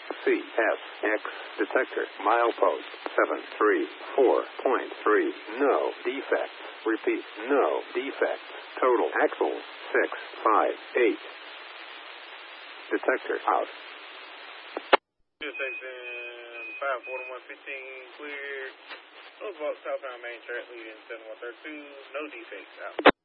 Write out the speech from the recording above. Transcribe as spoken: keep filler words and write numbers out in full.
C S X detector milepost seven three four point three. No defects. Repeat, no defects. Total axles six five eight. Detector out. Intersection five forty-one fifteen cleared. Roosevelt southbound main track leading seven one thirty-two. No defects out.